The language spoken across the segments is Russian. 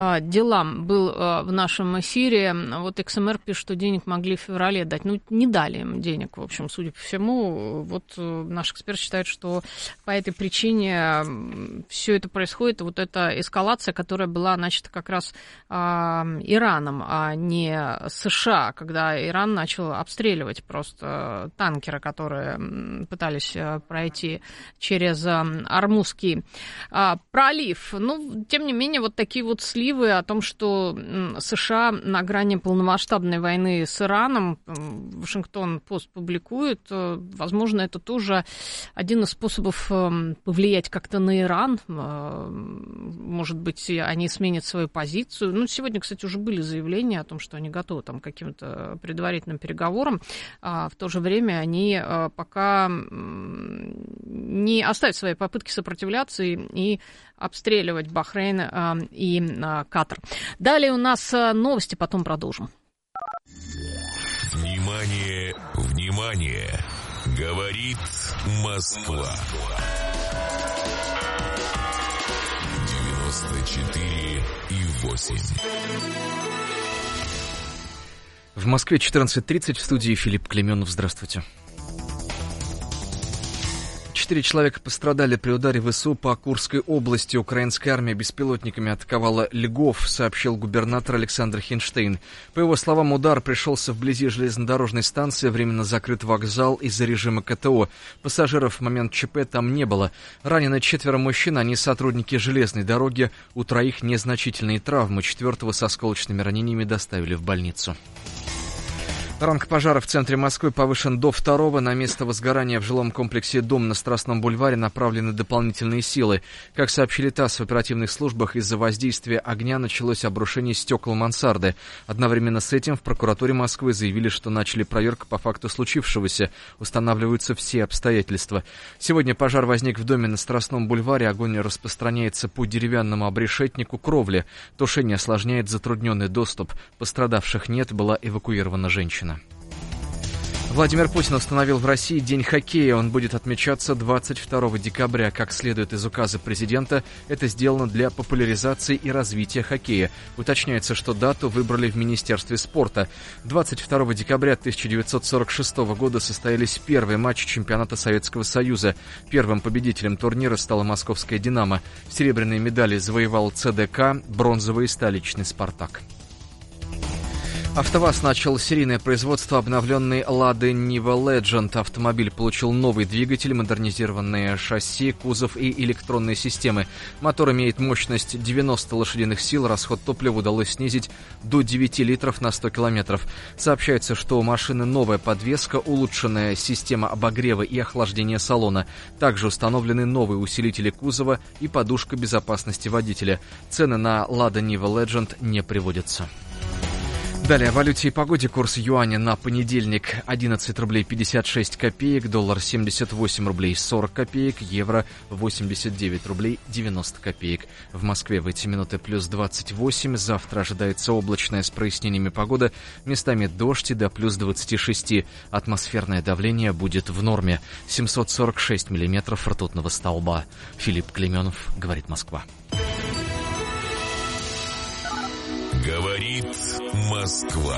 делам был в нашем эфире. Вот XMR пишет, что денег могли в феврале дать. Ну, не дали им денег, в общем, судя по всему. Вот наш эксперт считает, что по этой причине все это происходит. Вот эта эскалация, которая была начата как раз Ираном, а не США, когда Иран начал обстреливать просто танкеры, которые пытались пройти через Ормузский пролив. Ну, тем не менее, вот такие вот сливы о том, что США на грани полномасштабной войны с Ираном, Вашингтон-Пост публикует, возможно, это тоже один из способов повлиять как-то на Иран. Может быть, они сменят свою позицию. Ну, сегодня, кстати, уже были заявления о том, что они готовы там, к каким-то предварительным переговорам. В то же время они пока не оставят свои попытки сопротивляться и обстреливать Бахрейн и Катар. Далее у нас новости, потом продолжим. Внимание, внимание! Говорит Москва. 94,8. В Москве 14:30, в студии Филипп Клеменов. Здравствуйте. 4 человека пострадали при ударе ВСУ по Курской области. Украинская армия беспилотниками атаковала Льгов, сообщил губернатор Александр Хинштейн. По его словам, удар пришелся вблизи железнодорожной станции, временно закрыт вокзал из-за режима КТО. Пассажиров в момент ЧП там не было. Ранены 4 мужчин, они сотрудники железной дороги. У 3 незначительные травмы, 4-го с осколочными ранениями доставили в больницу. Ранг пожара в центре Москвы повышен до 2-го. На место возгорания в жилом комплексе «Дом» на Страстном бульваре направлены дополнительные силы. Как сообщили ТАСС, в оперативных службах из-за воздействия огня началось обрушение стекол мансарды. Одновременно с этим в прокуратуре Москвы заявили, что начали проверку по факту случившегося. Устанавливаются все обстоятельства. Сегодня пожар возник в доме на Страстном бульваре. Огонь распространяется по деревянному обрешетнику кровли. Тушение осложняет затрудненный доступ. Пострадавших нет, была эвакуирована женщина. Владимир Путин установил в России День хоккея. Он будет отмечаться 22 декабря. Как следует из указа президента, это сделано для популяризации и развития хоккея. Уточняется, что дату выбрали в Министерстве спорта. 22 декабря 1946 года состоялись первые матчи чемпионата Советского Союза. Первым победителем турнира стала московская «Динамо». Серебряные медали завоевал ЦДК, бронзовые — столичный «Спартак». АвтоВАЗ начал серийное производство обновленной «Лады Нива Legend». Автомобиль получил новый двигатель, модернизированные шасси, кузов и электронные системы. Мотор имеет мощность 90 лошадиных сил, расход топлива удалось снизить до 9 литров на 100 километров. Сообщается, что у машины новая подвеска, улучшенная система обогрева и охлаждения салона. Также установлены новые усилители кузова и подушка безопасности водителя. Цены на «Лада Нива Legend» не приводятся. Далее о валюте и погоде. Курс юаня на понедельник 11 рублей 56 копеек, доллар 78 рублей 40 копеек, евро 89 рублей 90 копеек. В Москве в эти минуты плюс 28, завтра ожидается облачная с прояснениями погода, местами дождь и до плюс 26. Атмосферное давление будет в норме, 746 миллиметров ртутного столба. Филипп Клеменов, говорит Москва. Говорит Москва.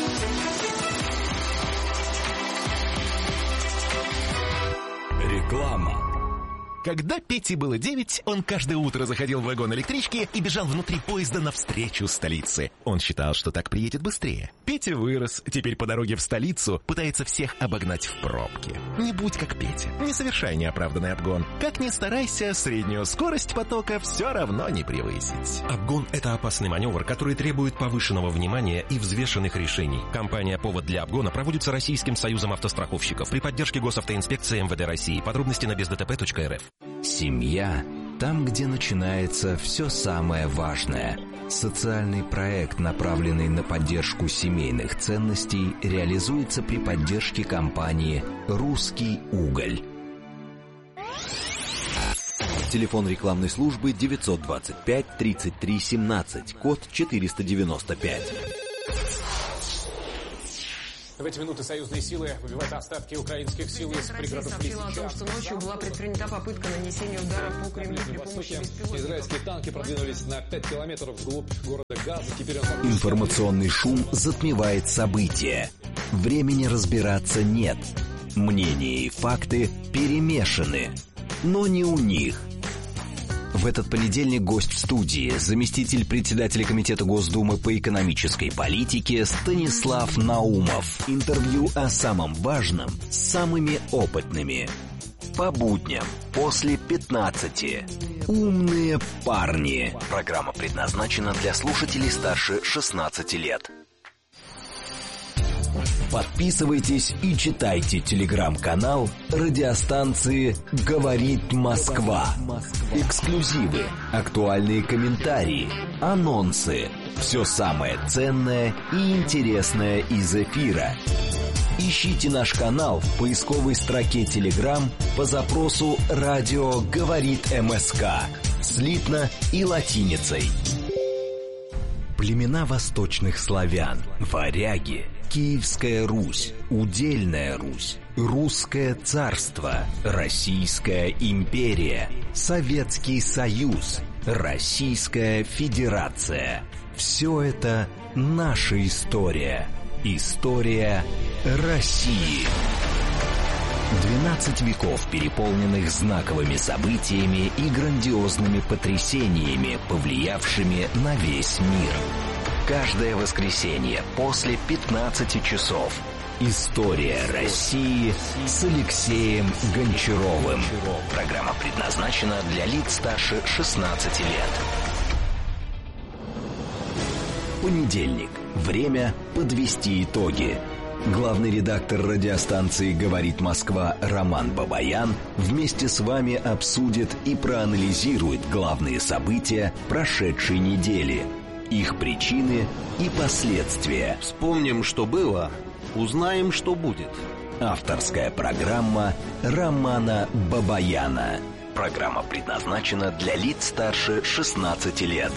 Реклама. Когда Пете было 9, он каждое утро заходил в вагон электрички и бежал внутри поезда навстречу столице. Он считал, что так приедет быстрее. Петя вырос, теперь по дороге в столицу пытается всех обогнать в пробке. Не будь как Петя, не совершай неоправданный обгон. Как ни старайся, среднюю скорость потока все равно не превысить. Обгон – это опасный маневр, который требует повышенного внимания и взвешенных решений. Компания «Повод для обгона» проводится Российским союзом автостраховщиков при поддержке Госавтоинспекции МВД России. Подробности на бездтп.рф. Семья – там, где начинается все самое важное. Социальный проект, направленный на поддержку семейных ценностей, реализуется при поддержке компании «Русский уголь». Телефон рекламной службы 925 33 17, код 495. В эти минуты союзные силы выбивают остатки украинских сил из пригородов Лисичанска. Сообщила о том, что ночью была предпринята попытка нанесения ударов по Кремлю при помощи беспилотников. Израильские танки продвинулись на 5 километров вглубь города Газа. Теперь Информационный шум затмевает события. Времени разбираться нет. Мнения и факты перемешаны. Но не у них. В этот понедельник гость в студии, заместитель председателя Комитета Госдумы по экономической политике Станислав Наумов. Интервью о самом важном с самыми опытными. По будням после 15. Умные парни. Программа предназначена для слушателей старше 16 лет. Подписывайтесь и читайте телеграм-канал радиостанции «Говорит Москва». Эксклюзивы, актуальные комментарии, анонсы. Все самое ценное и интересное из эфира. Ищите наш канал в поисковой строке Telegram по запросу «Радио говорит МСК» слитно и латиницей. Племена восточных славян, варяги, Киевская Русь, Удельная Русь, Русское царство, Российская империя, Советский Союз, Российская Федерация. Все это наша история. История России. 12 веков, переполненных знаковыми событиями и грандиозными потрясениями, повлиявшими на весь мир. Каждое воскресенье после 15 часов. История России с Алексеем Гончаровым. Программа предназначена для лиц старше 16 лет. Понедельник. Время подвести итоги. Главный редактор радиостанции «Говорит Москва» Роман Бабаян вместе с вами обсудит и проанализирует главные события прошедшей недели, их причины и последствия. Вспомним, что было, узнаем, что будет. Авторская программа Романа Бабаяна. Программа предназначена для лиц старше 16 лет.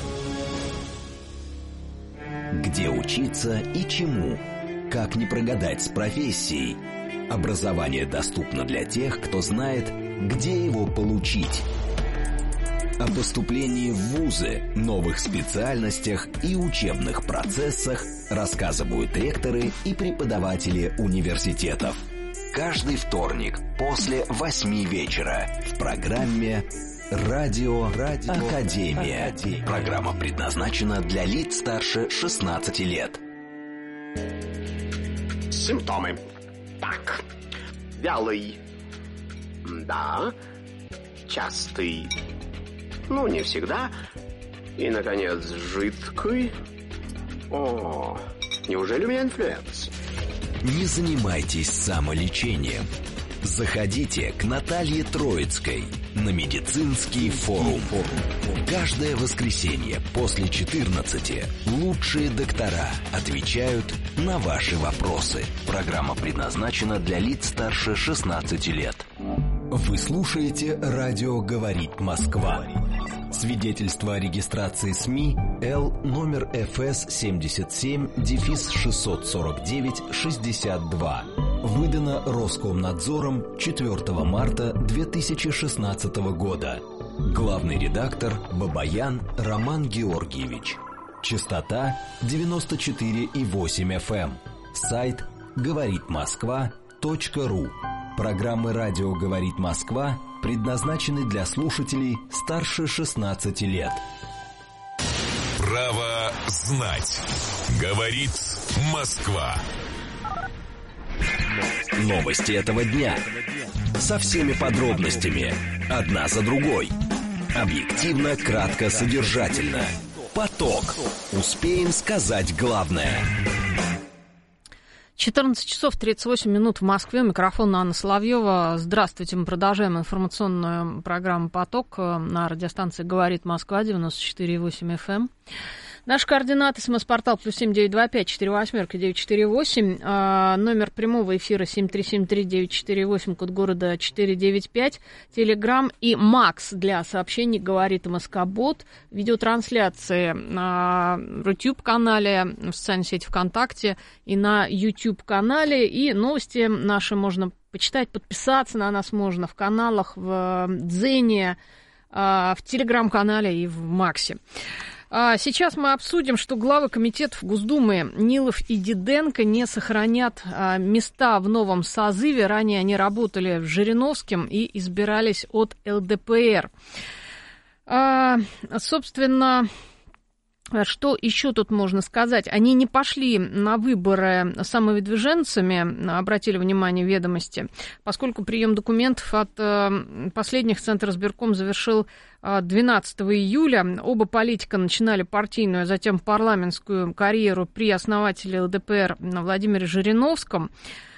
Где учиться и чему? Как не прогадать с профессией? Образование доступно для тех, кто знает, где его получить. О поступлении в вузы, новых специальностях и учебных процессах рассказывают ректоры и преподаватели университетов. Каждый вторник после 8 вечера в программе «Радио Академия». Программа предназначена для лиц старше 16 лет. Симптомы. Так. Вялый. Да. Частый. Ну, не всегда. И, наконец, жидкий. О, неужели у меня инфлюенс? Не занимайтесь самолечением. Заходите к Наталье Троицкой на медицинский форум. Каждое воскресенье после 14 лучшие доктора отвечают на ваши вопросы. Программа предназначена для лиц старше 16 лет. Вы слушаете «Радио говорит Москва». Свидетельство о регистрации СМИ Л номер ФС 77-649-62. Выдано Роскомнадзором 4 марта 2016 года. Главный редактор Бабаян Роман Георгиевич. Частота 94,8 FM. Сайт говоритмосква.ру. Программы «Радио говорит Москва» предназначены для слушателей старше 16 лет. Право знать. Говорит Москва. Новости этого дня. Со всеми подробностями. Одна за другой. Объективно, кратко, содержательно. Поток. Успеем сказать главное. 14 часов 38 минут в Москве. Микрофон Анна Соловьева. Здравствуйте. Мы продолжаем информационную программу «Поток» на радиостанции «Говорит Москва» 94,8 FM. Наши координаты: СМС-портал +7 925 48 948, номер прямого эфира 7373948, код города 495, Телеграм и Макс для сообщений «Говорит МСК-бот», видеотрансляции на YouTube-канале, в социальной сети ВКонтакте и на YouTube-канале, и новости наши можно почитать, подписаться на нас можно в каналах, в Дзене, в Телеграм-канале и в Максе. Сейчас мы обсудим, что главы комитетов Госдумы Нилов и Диденко не сохранят места в новом созыве. Ранее они работали в Жириновском и избирались от ЛДПР. Собственно, что еще тут можно сказать? Они не пошли на выборы самовыдвиженцами, обратили внимание «Ведомости», поскольку прием документов от последних Центр избирком завершил 12 июля. Оба политика начинали партийную, а затем парламентскую карьеру при основателе ЛДПР Владимире Жириновском.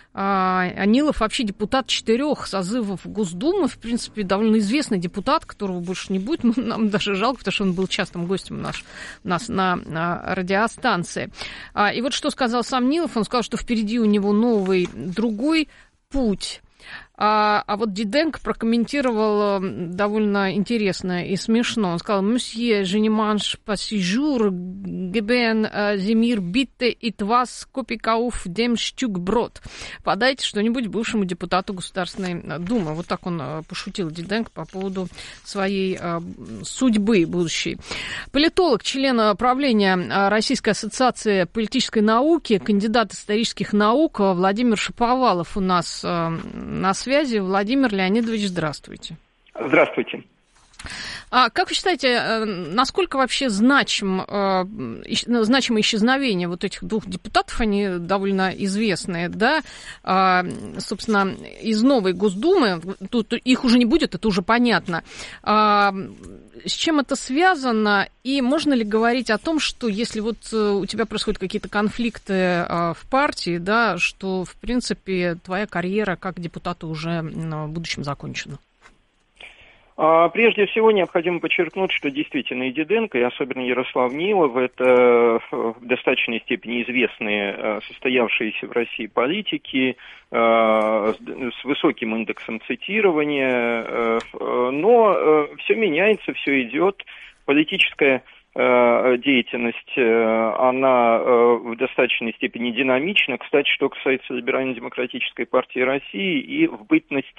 Нилов вообще депутат 4 созывов Госдумы, в принципе, довольно известный депутат, которого больше не будет. Нам даже жалко, потому что он был частым гостем у нас на радиостанции. И вот что сказал сам Нилов. Он сказал, что впереди у него новый, другой путь. А вот Диденко прокомментировал довольно интересно и смешно. Он сказал: «Мсье, je ne mange pas ce jour, geben Sie bitte etwas Kopikauf dem Stück Brot». Подайте что-нибудь бывшему депутату Государственной Думы. Вот так он пошутил, Диденко, по поводу своей судьбы будущей. Политолог, член правления Российской ассоциации политической науки, кандидат исторических наук Владимир Шаповалов у нас на связи. Владимир Леонидович, здравствуйте. Здравствуйте. Как вы считаете, насколько вообще значимо исчезновение вот этих 2 депутатов, они довольно известные, да, собственно, из новой Госдумы, тут их уже не будет, это уже понятно. С чем это связано, и можно ли говорить о том, что если вот у тебя происходят какие-то конфликты в партии, да, что, в принципе, твоя карьера как депутата уже в будущем закончена? Прежде всего, необходимо подчеркнуть, что действительно и Диденко, и особенно Ярослав Нилов, это в достаточной степени известные, состоявшиеся в России политики, с высоким индексом цитирования, но все меняется, все идет. Политическая деятельность, она в достаточной степени динамична. Кстати, что касается Либерально-демократической партии России и в бытность,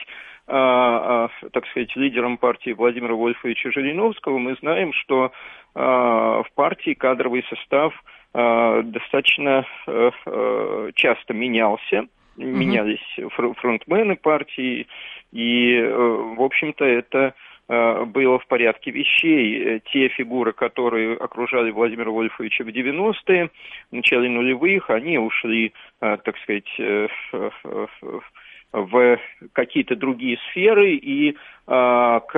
так сказать, лидером партии Владимира Вольфовича Жириновского, мы знаем, что в партии кадровый состав достаточно часто менялся, менялись фронтмены партии, и, в общем-то, это было в порядке вещей. Те фигуры, которые окружали Владимира Вольфовича в 90-е, в начале нулевых, они ушли, так сказать, в какие-то другие сферы, и к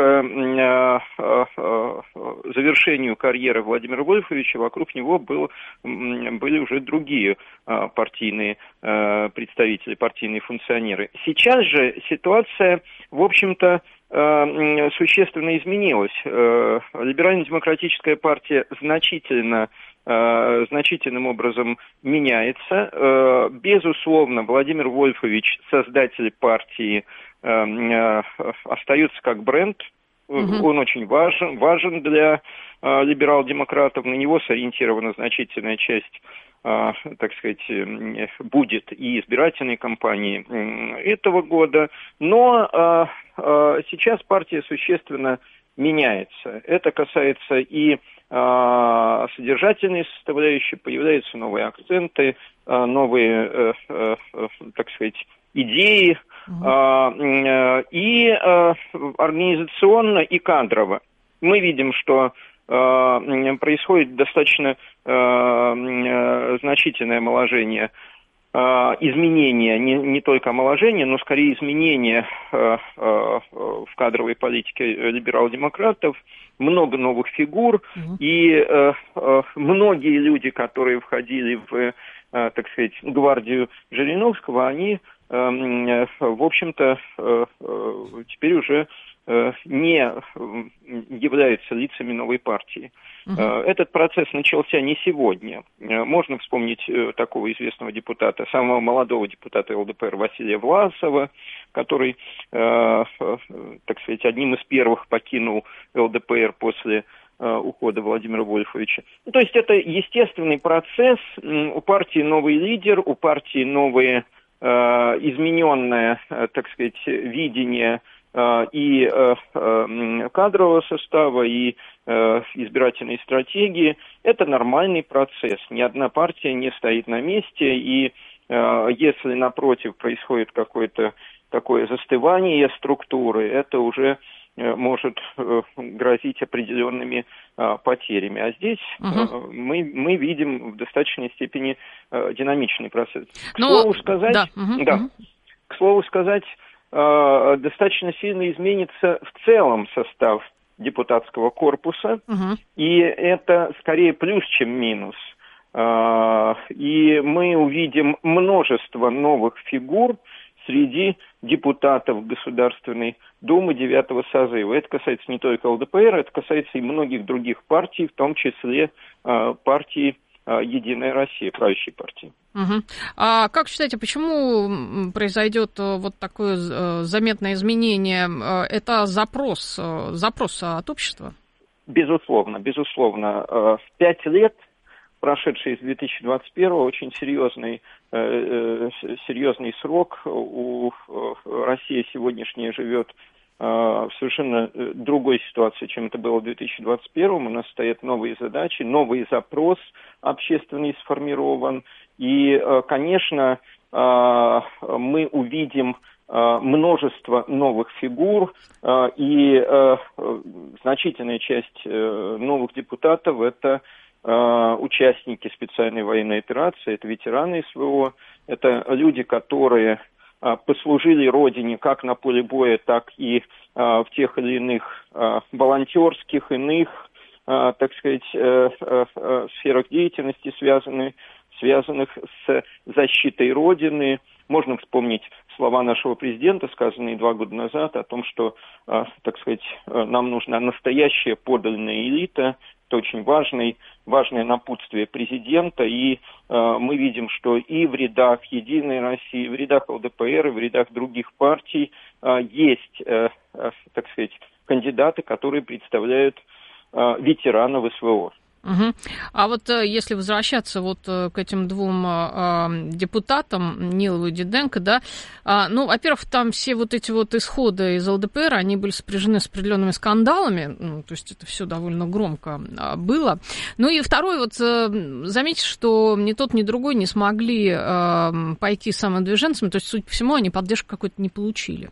завершению карьеры Владимира Вольфовича вокруг него были уже другие партийные представители, партийные функционеры. Сейчас же ситуация, в общем-то, существенно изменилась. Либерально-демократическая партия значительным образом меняется. Безусловно, Владимир Вольфович, создатель партии, остается как бренд. Он очень важен для либерал-демократов. На него сориентирована значительная часть, так сказать, будет и избирательной кампании этого года. Но сейчас партия существенно меняется. Это касается и содержательной составляющей, появляются новые акценты, новые, так сказать, идеи, и организационно, и кадрово. Мы видим, что происходит достаточно значительное омоложение, изменения, не только омоложение, но скорее изменения в кадровой политике либерал-демократов, много новых фигур, и многие люди, которые входили в, так сказать, гвардию Жириновского, они, в общем-то, теперь уже не являются лицами новой партии. Этот процесс начался не сегодня. Можно вспомнить такого известного депутата, самого молодого депутата ЛДПР Василия Власова, который, так сказать, одним из первых покинул ЛДПР после ухода Владимира Вольфовича. То есть это естественный процесс. У партии новый лидер, у партии новое измененное, так сказать, видение и кадрового состава, и избирательной стратегии. Это нормальный процесс. Ни одна партия не стоит на месте, и если, напротив, происходит какое-то такое застывание структуры, это уже может грозить определенными потерями. А здесь мы видим в достаточной степени динамичный процесс. К слову сказать, достаточно сильно изменится в целом состав депутатского корпуса, и это скорее плюс, чем минус. И мы увидим множество новых фигур среди депутатов Государственной Думы 9-го созыва. Это касается не только ЛДПР, это касается и многих других партий, в том числе партии «Единая Россия», правящей партии. А как считаете, почему произойдет вот такое заметное изменение? Это запрос от общества? Безусловно. 5 лет, прошедшие с 2021-го, очень серьезный срок. Россия сегодняшняя живет в совершенно другой ситуации, чем это было в 2021-м. У нас стоят новые задачи, новый запрос общественный сформирован. И, конечно, мы увидим множество новых фигур, и значительная часть новых депутатов – это участники специальной военной операции, это ветераны СВО, это люди, которые послужили Родине как на поле боя, так и в тех или иных волонтерских, иных, так сказать, сферах деятельности, связанных с защитой Родины. Можно вспомнить слова нашего президента, сказанные 2 года назад, о том, что, так сказать, нам нужна настоящая подлинная элита. Это очень важное напутствие президента, и мы видим, что и в рядах «Единой России», в рядах ЛДПР, и в рядах других партий есть, так сказать, кандидаты, которые представляют ветеранов СВО. А вот если возвращаться вот к этим 2 депутатам, Нилову и Диденко, да, ну, во-первых, там все вот эти вот исходы из ЛДПР, они были сопряжены с определенными скандалами, ну, то есть это все довольно громко было. Ну и второй, вот заметьте, что ни тот, ни другой не смогли пойти самодвиженцами, то есть, судя по всему, они поддержку какой-то не получили.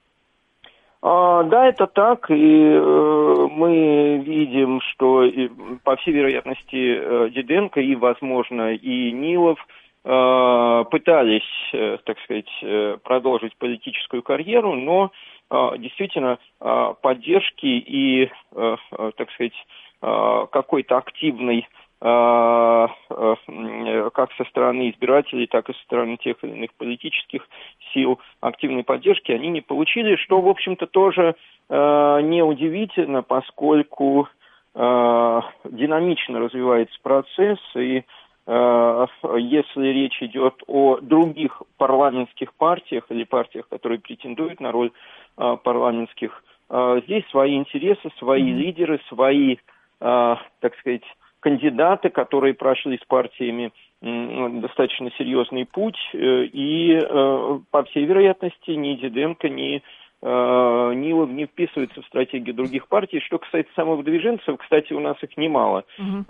Да, это так, и мы видим, что, по всей вероятности, Диденко и, возможно, и Нилов пытались, так сказать, продолжить политическую карьеру, но действительно поддержки и, так сказать, какой-то активной, как со стороны избирателей, так и со стороны тех или иных политических сил активной поддержки они не получили, что, в общем-то, тоже неудивительно, поскольку динамично развивается процесс, и если речь идет о других парламентских партиях или партиях, которые претендуют на роль парламентских, здесь свои интересы, свои лидеры, свои, так сказать, кандидаты, которые прошли с партиями достаточно серьезный путь, и, по всей вероятности, ни Диденко, ни Нилов не вписываются в стратегию других партий. Что касается самовыдвиженцев, кстати, у нас их немало.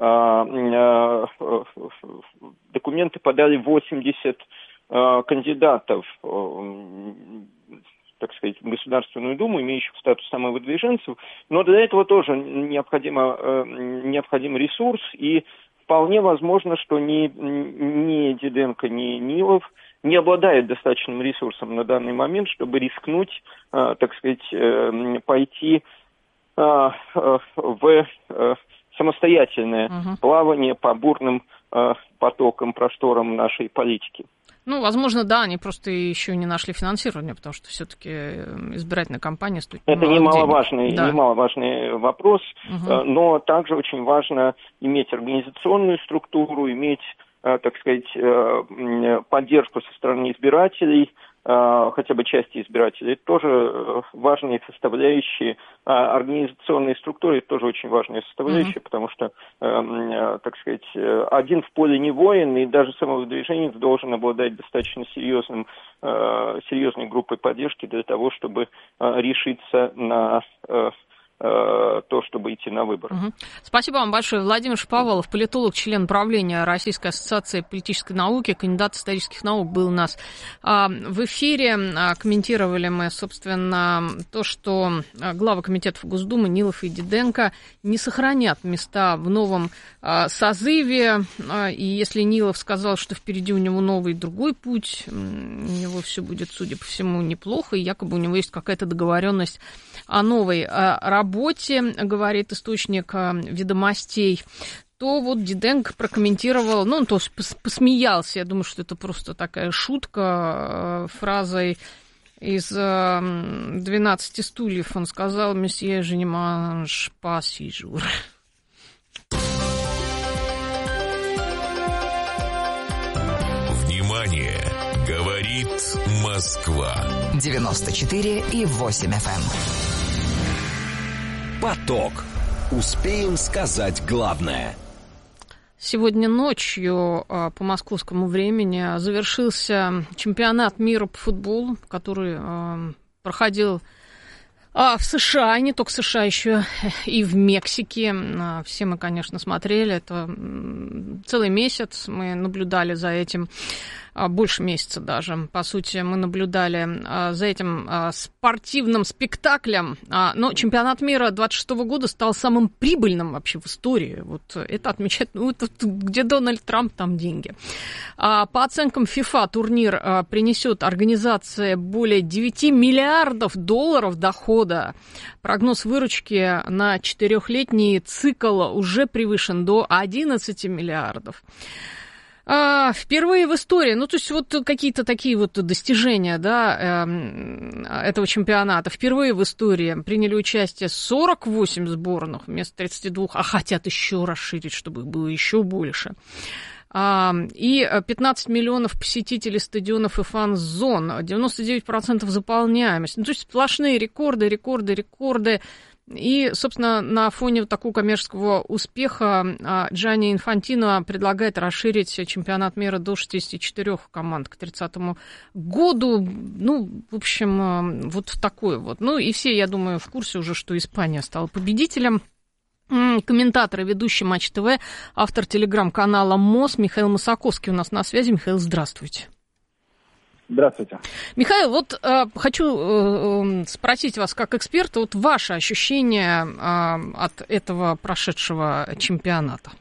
Документы подали 80 кандидатов, так сказать, в Государственную Думу, имеющих статус самовыдвиженцев, но для этого тоже необходим ресурс, и вполне возможно, что ни Диденко, ни Нилов не обладают достаточным ресурсом на данный момент, чтобы рискнуть, так сказать, пойти в самостоятельное плавание по бурным потокам, просторам нашей политики. Ну, возможно, да, они просто еще не нашли финансирование, потому что все-таки избирательная кампания стоит Это немаловажный вопрос, угу. Но также очень важно иметь организационную структуру, иметь, так сказать, поддержку со стороны избирателей, хотя бы части избирателей. Это тоже важные составляющие. Организационные структуры – это тоже очень важная составляющая, потому что, так сказать, один в поле не воин, и даже самовыдвиженец должен обладать достаточно серьезной группой поддержки для того, чтобы решиться на то, чтобы идти на выборы. Угу. Спасибо вам большое. Владимир Шаповалов, политолог, член правления Российской ассоциации политической науки, кандидат исторических наук, был у нас в эфире. Комментировали мы, собственно, то, что главы комитетов Госдумы Нилов и Диденко не сохранят места в новом созыве. И если Нилов сказал, что впереди у него новый другой путь, у него все будет, судя по всему, неплохо, и якобы у него есть какая-то договоренность о новой работе, говорит источник «Ведомостей», то вот Диденко прокомментировал, ну, он тоже посмеялся, я думаю, что это просто такая шутка, фразой из «12 стульев». Он сказал: «Месье, je ne mange pas ce jour». Внимание! Говорит Москва. 94,8 FM. Поток. Успеем сказать главное. Сегодня ночью по московскому времени завершился чемпионат мира по футболу, который проходил в США, не только в США, еще и в Мексике. Все мы, конечно, смотрели. Это целый месяц мы наблюдали за этим. Больше месяца даже. По сути, мы наблюдали за этим спортивным спектаклем. Но чемпионат мира 26-го года стал самым прибыльным вообще в истории. Вот это отмечает, ну, это, где Дональд Трамп, там деньги. По оценкам FIFA, турнир принесет организации более 9 миллиардов долларов дохода. Прогноз выручки на 4-летний цикл уже превышен до 11 миллиардов. Впервые в истории, ну, то есть вот какие-то такие вот достижения, да, этого чемпионата. Впервые в истории приняли участие 48 сборных вместо 32, а хотят еще расширить, чтобы их было еще больше. И 15 миллионов посетителей стадионов и фан-зон, 99% заполняемости. Ну, то есть сплошные рекорды. И, собственно, на фоне вот такого коммерческого успеха Джанни Инфантино предлагает расширить чемпионат мира до 64 команд к 30-му году. Ну, в общем, вот такое вот. Ну, и все, я думаю, в курсе уже, что Испания стала победителем. Комментатор и ведущий Матч ТВ, автор телеграм-канала МОС Михаил Масаковский у нас на связи. Михаил, здравствуйте. Здравствуйте. Михаил, вот хочу спросить вас как эксперта, вот ваши ощущения от этого прошедшего чемпионата.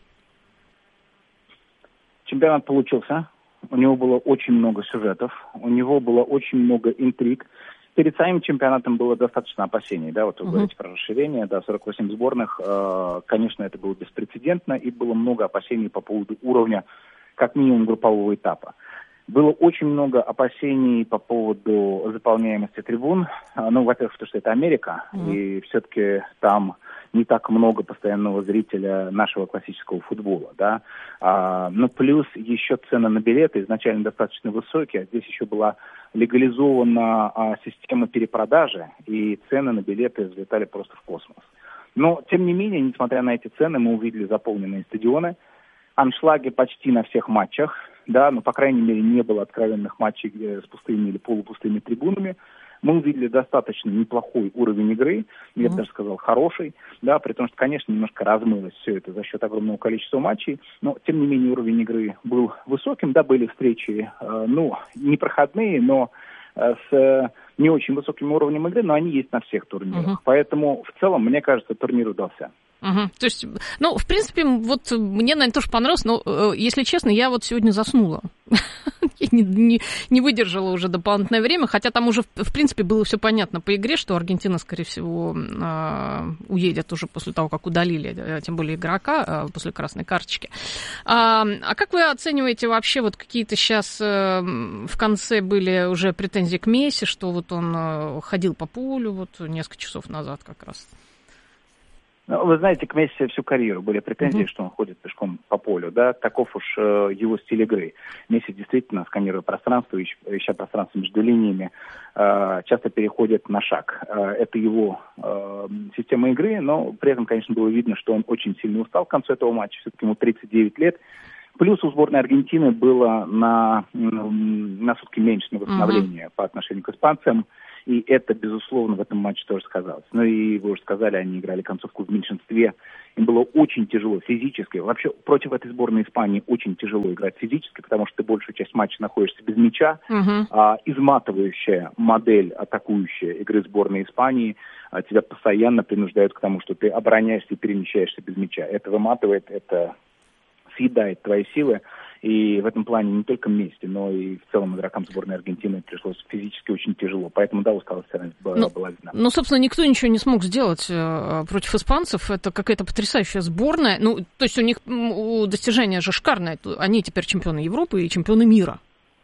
Чемпионат получился, у него было очень много сюжетов, у него было очень много интриг. Перед самим чемпионатом было достаточно опасений, да, вот вы говорите про расширение, да, 48 сборных, конечно, это было беспрецедентно, и было много опасений по поводу уровня, как минимум, группового этапа. Было очень много опасений по поводу заполняемости трибун. Ну, во-первых, потому что это Америка, и все-таки там не так много постоянного зрителя нашего классического футбола, да. Но плюс еще цены на билеты изначально достаточно высокие, а здесь еще была легализована система перепродажи, и цены на билеты взлетали просто в космос. Но, тем не менее, несмотря на эти цены, мы увидели заполненные стадионы, аншлаги почти на всех матчах, да, но, по крайней мере, не было откровенных матчей с пустыми или полупустыми трибунами. Мы увидели достаточно неплохой уровень игры, я бы даже сказал, хороший, да, при том, что, конечно, немножко размылось все это за счет огромного количества матчей, но, тем не менее, уровень игры был высоким, да, были встречи, непроходные, но с не очень высоким уровнем игры, но они есть на всех турнирах. Поэтому, в целом, мне кажется, турнир удался. То есть, ну, в принципе, вот мне, наверное, тоже понравилось, но, если честно, я вот сегодня заснула. и не выдержала уже дополнительное время, хотя там уже, в принципе, было все понятно по игре, что Аргентина, скорее всего, уедет уже после того, как удалили, тем более игрока, после красной карточки. А как вы оцениваете вообще вот какие-то сейчас в конце были уже претензии к Месси, что вот он ходил по полю вот несколько часов назад как раз? Ну, вы знаете, к Месси всю карьеру были претензии, что он ходит пешком по полю, да, таков уж его стиль игры. Месси действительно, сканируя пространство, ища пространство между линиями, часто переходит на шаг. Это его система игры, но при этом, конечно, было видно, что он очень сильно устал к концу этого матча, все-таки ему 39 лет. Плюс у сборной Аргентины было на сутки меньше на восстановление по отношению к испанцам. И это, безусловно, в этом матче тоже сказалось. Ну и вы уже сказали, они играли концовку в меньшинстве. Им было очень тяжело физически. Вообще против этой сборной Испании очень тяжело играть физически, потому что ты большую часть матча находишься без мяча. Изматывающая модель атакующая игры сборной Испании тебя постоянно принуждают к тому, что ты обороняешься и перемещаешься без мяча. Это выматывает, это съедает твои силы. И в этом плане не только Месси, но и в целом игрокам сборной Аргентины пришлось физически очень тяжело. Поэтому, да, усталость была видна. Ну, собственно, никто ничего не смог сделать против испанцев. Это какая-то потрясающая сборная. Ну, то есть у них достижения же шикарные. Они теперь чемпионы Европы и чемпионы мира.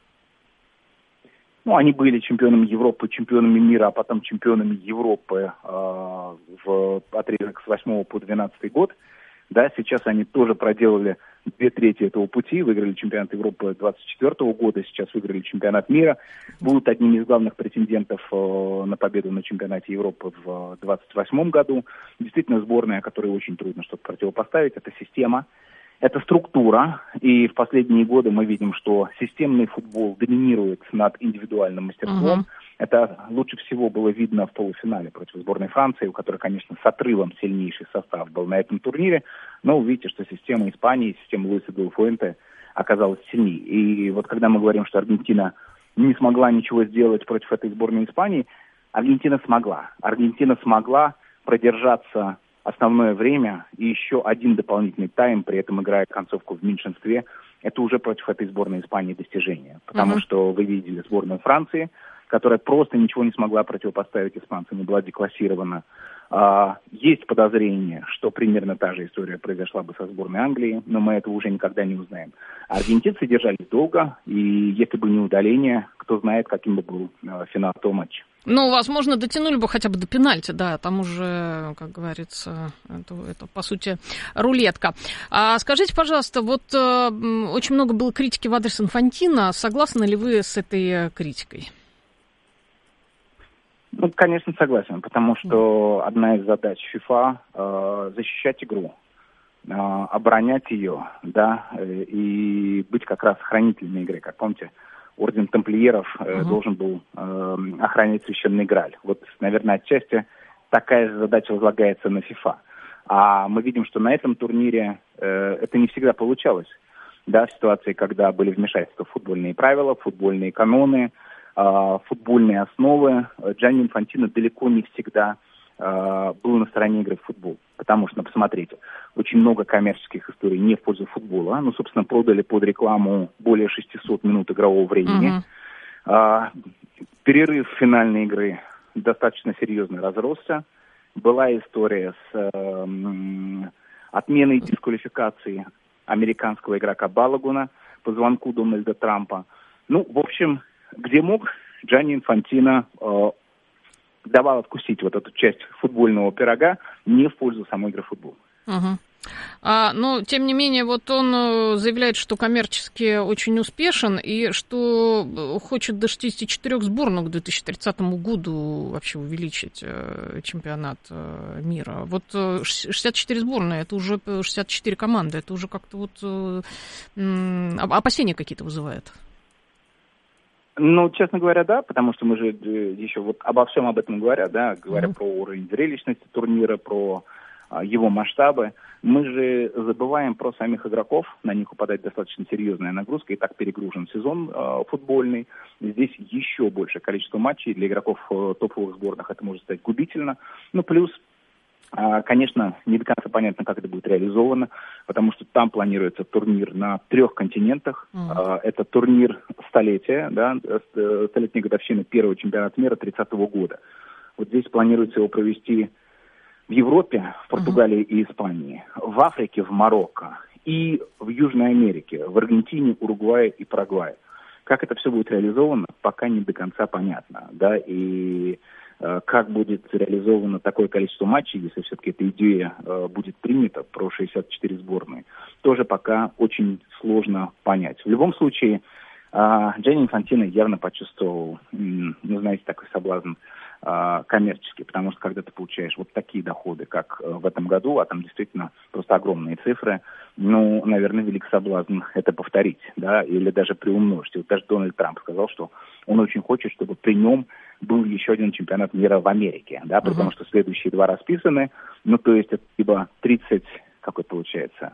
Ну, они были чемпионами Европы, чемпионами мира, а потом чемпионами Европы в отрезок с 8 по 12 год. Да, сейчас они тоже проделали 2/3 этого пути, выиграли чемпионат Европы 24 года, сейчас выиграли чемпионат мира, будут одними из главных претендентов на победу на чемпионате Европы в 28 году. Действительно, сборная, которой очень трудно что-то противопоставить, это система, это структура, и в последние годы мы видим, что системный футбол доминирует над индивидуальным мастерством. Это лучше всего было видно в полуфинале против сборной Франции, у которой, конечно, с отрывом сильнейший состав был на этом турнире, но увидите, что система Испании, система Луиса де ла Фуэнте оказалась сильнее. И вот когда мы говорим, что Аргентина не смогла ничего сделать против этой сборной Испании, Аргентина смогла. Аргентина смогла продержаться основное время и еще один дополнительный тайм, при этом играя концовку в меньшинстве, это уже против этой сборной Испании достижение. Потому что вы видели сборную Франции, которая просто ничего не смогла противопоставить испанцам и была деклассирована. Есть подозрение, что примерно та же история произошла бы со сборной Англии, но мы этого уже никогда не узнаем. Аргентинцы держались долго, и если бы не удаление, кто знает, каким бы был финал этого матча. Ну, возможно, дотянули бы хотя бы до пенальти, да, там уже, как говорится, это по сути, рулетка. А скажите, пожалуйста, вот очень много было критики в адрес Инфантино, согласны ли вы с этой критикой? Ну, конечно, согласен, потому что одна из задач ФИФА защищать игру, оборонять ее, да, и быть как раз хранителем игры. Как помните, орден тамплиеров должен был охранять священный Грааль. Вот, наверное, отчасти такая же задача возлагается на ФИФА. А мы видим, что на этом турнире это не всегда получалось. Да, в ситуации, когда были вмешательства в футбольные правила, футбольные каноны, футбольные основы, Джанни Инфантино далеко не всегда был на стороне игры в футбол. Потому что, посмотрите, очень много коммерческих историй не в пользу футбола. Ну, собственно, продали под рекламу более 600 минут игрового времени. Перерыв финальной игры достаточно серьезно разросся. Была история с отменой дисквалификации американского игрока Балагуна по звонку Дональда Трампа. Ну, в общем, где мог, Джанни Инфантино давал откусить вот эту часть футбольного пирога не в пользу самой игры в футбол. Но, тем не менее, вот он заявляет, что коммерчески очень успешен и что хочет до 64 сборных к 2030 году вообще увеличить чемпионат мира. Вот 64 сборные, это уже 64 команды, это уже как-то вот опасения какие-то вызывает. Ну, честно говоря, да, потому что мы же еще вот обо всем об этом говоря, да, говоря про уровень зрелищности турнира, про его масштабы, мы же забываем про самих игроков, на них упадает достаточно серьезная нагрузка, и так перегружен сезон футбольный, здесь еще большее количество матчей, для игроков топовых сборных это может стать губительно, ну, плюс Конечно, не до конца понятно, как это будет реализовано, потому что там планируется турнир на 3 континентах. Это турнир столетия, да, столетней годовщины первого чемпионата мира 30-го года. Вот здесь планируется его провести в Европе, в Португалии и Испании, в Африке, в Марокко и в Южной Америке, в Аргентине, Уругвае и Парагвае. Как это все будет реализовано, пока не до конца понятно, да, и как будет реализовано такое количество матчей, если все-таки эта идея будет принята про 64 сборные, тоже пока очень сложно понять. В любом случае, Джанни Инфантино явно почувствовал, знаете, такой соблазн коммерческий, потому что когда ты получаешь вот такие доходы, как в этом году, а там действительно просто огромные цифры, наверное, велик соблазн это повторить, да, или даже приумножить. И вот даже Дональд Трамп сказал, что он очень хочет, чтобы при нем был еще один чемпионат мира в Америке, да, потому что следующие 2 расписаны, то есть это либо 30, какой получается,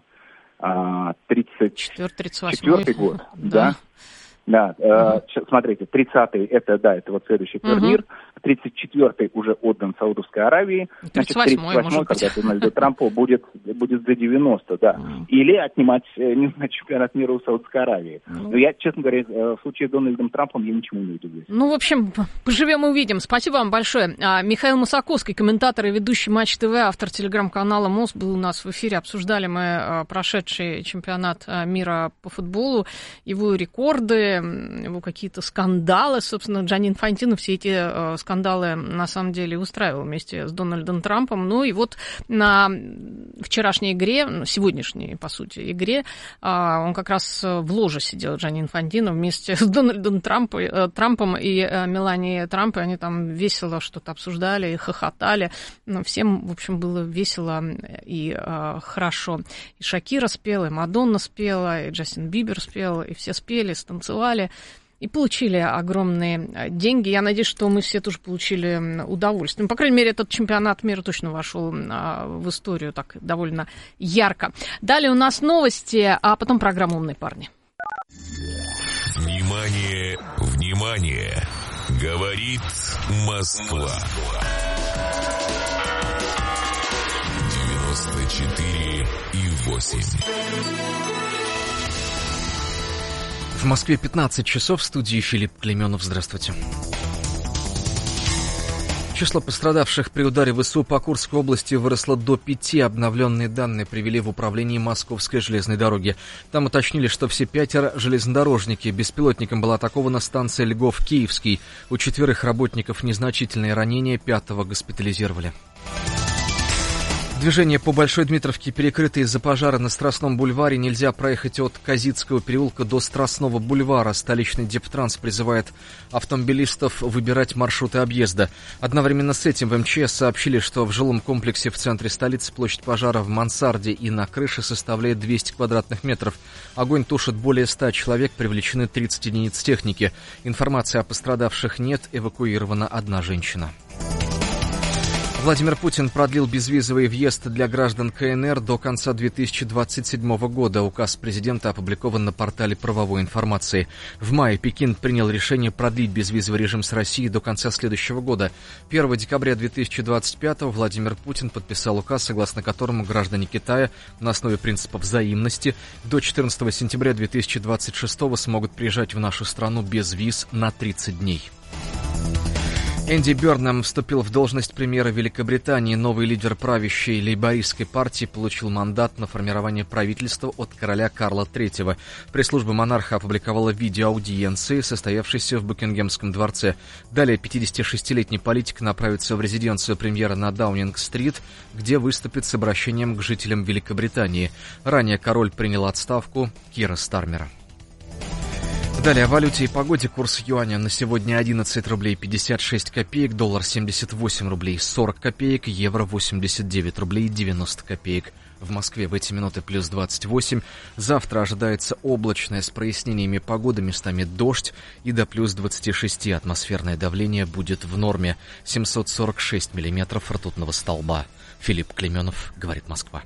34-й год, да. Да, смотрите, 30-й это вот следующий турнир, 34-й уже отдан Саудовской Аравии, значит, 38-й, когда Дональду Трампу будет за 90, да. Или отнимать, чемпионат мира у Саудовской Аравии. Но я, честно говоря, в случае с Дональдом Трампом я ничему не удивлюсь. В общем, поживем и увидим. Спасибо вам большое. Михаил Мусаковский, комментатор и ведущий Матч ТВ, автор телеграм-канала МОС, был у нас в эфире. Обсуждали мы прошедший чемпионат мира по футболу, его рекорды, его какие-то скандалы. Собственно, Джанни Инфантино все эти скандалы на самом деле устраивал вместе с Дональдом Трампом. И вот на вчерашней игре, сегодняшней, по сути, игре, он как раз в ложе сидел, Джанни Инфантино, вместе с Дональдом Трампом и Меланией Трамп, и они там весело что-то обсуждали и хохотали. Всем, в общем, было весело и хорошо. И Шакира спела, и Мадонна спела, и Джастин Бибер спел, и все спели, станцевали и получили огромные деньги. Я надеюсь, что мы все тоже получили удовольствие. По крайней мере, этот чемпионат мира точно вошел в историю так довольно ярко. Далее у нас новости, а потом программа «Умные парни». Внимание, внимание! Говорит Москва. 94,8. В Москве 15 часов, в студии Филипп Клейменов. Здравствуйте. Число пострадавших при ударе ВСУ по Курской области выросло до 5. Обновленные данные привели в управлении Московской железной дороги. Там уточнили, что все 5 железнодорожники. Беспилотником была атакована станция Льгов-Киевский. У 4 работников незначительные ранения, 5-го госпитализировали. Движение по Большой Дмитровке перекрыто из-за пожара на Страстном бульваре. Нельзя проехать от Казицкого переулка до Страстного бульвара. Столичный Дептранс призывает автомобилистов выбирать маршруты объезда. Одновременно с этим в МЧС сообщили, что в жилом комплексе в центре столицы площадь пожара в мансарде и на крыше составляет 200 квадратных метров. Огонь тушит более 100 человек, привлечены 30 единиц техники. Информации о пострадавших нет, эвакуирована 1 женщина. Владимир Путин продлил безвизовый въезд для граждан КНР до конца 2027 года. Указ президента опубликован на портале правовой информации. В мае Пекин принял решение продлить безвизовый режим с Россией до конца следующего года. 1 декабря 2025 Владимир Путин подписал указ, согласно которому граждане Китая на основе принципа взаимности до 14 сентября 2026 смогут приезжать в нашу страну без виз на 30 дней. Энди Бёрнам вступил в должность премьера Великобритании. Новый лидер правящей лейбористской партии получил мандат на формирование правительства от короля Карла III. Пресс-служба монарха опубликовала видео аудиенции, состоявшейся в Букингемском дворце. Далее 56-летний политик направится в резиденцию премьера на Даунинг-стрит, где выступит с обращением к жителям Великобритании. Ранее король принял отставку Кира Стармера. Далее о валюте и погоде. Курс юаня на сегодня 11 рублей 56 копеек, доллар 78 рублей 40 копеек, евро 89 рублей 90 копеек. В Москве в эти минуты плюс 28. Завтра ожидается облачное с прояснениями погоды, местами дождь, и до плюс 26 атмосферное давление будет в норме. 746 миллиметров ртутного столба. Филипп Клейменов, говорит Москва.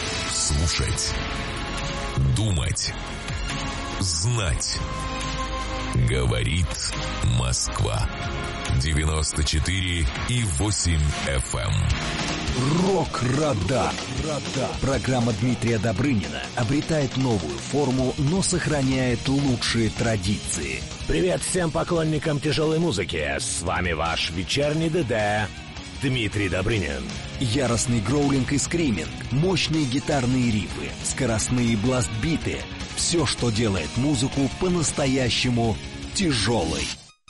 Слушать, думать, знать. Говорит Москва. 94,8 FM. Рок-Радар. Программа Дмитрия Добрынина обретает новую форму, но сохраняет лучшие традиции. Привет всем поклонникам тяжелой музыки. С вами ваш вечерний ДД Дмитрий Добрынин. Яростный гроулинг и скриминг, мощные гитарные рифы, скоростные бласт-биты. Все, что делает музыку по-настоящему тяжелой.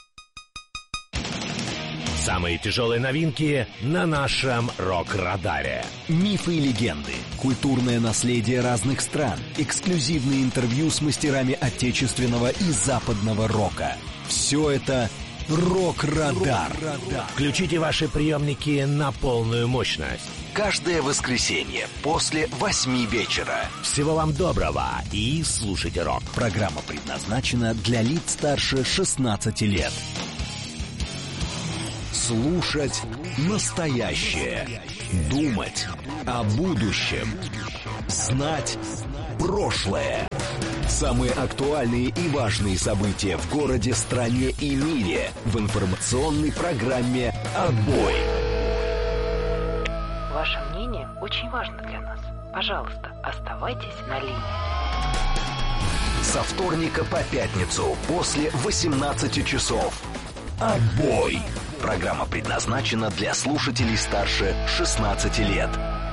Самые тяжелые новинки на нашем Рок-Радаре. Мифы и легенды, культурное наследие разных стран, эксклюзивные интервью с мастерами отечественного и западного рока. Все это Рок-Радар. Включите ваши приемники на полную мощность. Каждое воскресенье после 8 вечера. Всего вам доброго и слушайте рок. Программа предназначена для лиц старше 16 лет. Слушать настоящее. Думать о будущем. Знать прошлое. Самые актуальные и важные события в городе, стране и мире в информационной программе «Отбой». Ваше мнение очень важно для нас. Пожалуйста, оставайтесь на линии. Со вторника по пятницу после 18 часов. «Отбой». Программа предназначена для слушателей старше 16 лет.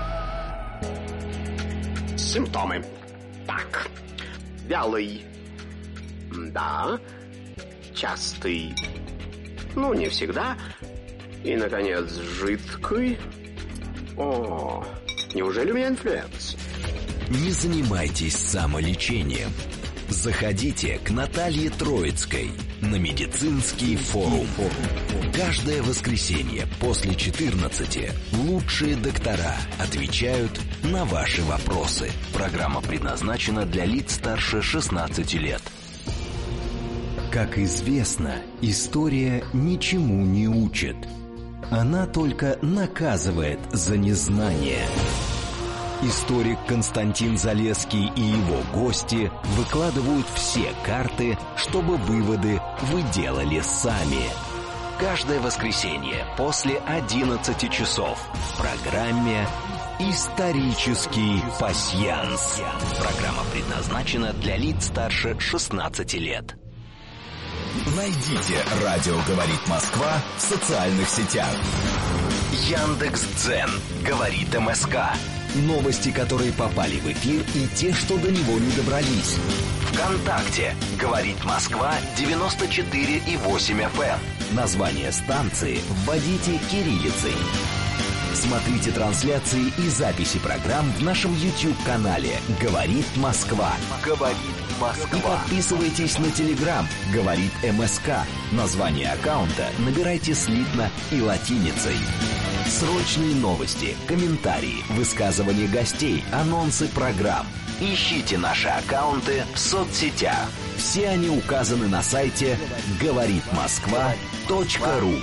Симптомы. Так. Вялый. Да. Частый. Ну, не всегда. И, наконец, жидкий. О, неужели у меня инфлюенс? Не занимайтесь самолечением. Заходите к Наталье Троицкой на медицинский форум. Каждое воскресенье после 14 лучшие доктора отвечают на ваши вопросы. Программа предназначена для лиц старше 16 лет. Как известно, история ничему не учит. Она только наказывает за незнание. Историк Константин Залесский и его гости выкладывают все карты, чтобы выводы вы делали сами. Каждое воскресенье после 11 часов в программе «Исторический пасьянс». Программа предназначена для лиц старше 16 лет. Найдите «Радио говорит Москва» в социальных сетях. Яндекс.Дзен говорит МСК. Новости, которые попали в эфир, и те, что до него не добрались. ВКонтакте говорит Москва 94,8 FM. Название станции вводите кириллицей. Смотрите трансляции и записи программ в нашем YouTube-канале «Говорит Москва». «Говорит Москва». И подписывайтесь на Telegram «Говорит МСК». Название аккаунта набирайте слитно и латиницей. Срочные новости, комментарии, высказывания гостей, анонсы программ. Ищите наши аккаунты в соцсетях. Все они указаны на сайте говоритмосква.ру.